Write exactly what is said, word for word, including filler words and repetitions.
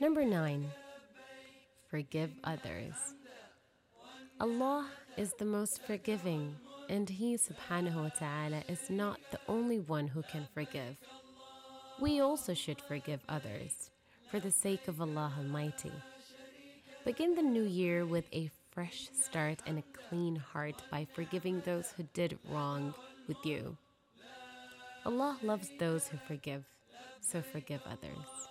Number nine, forgive others. Allah is the most forgiving, and He subhanahu wa ta'ala is not the only one who can forgive. We also should forgive others for the sake of Allah Almighty. Begin the new year with a fresh start and a clean heart by forgiving those who did wrong with you. Allah loves those who forgive, so forgive others.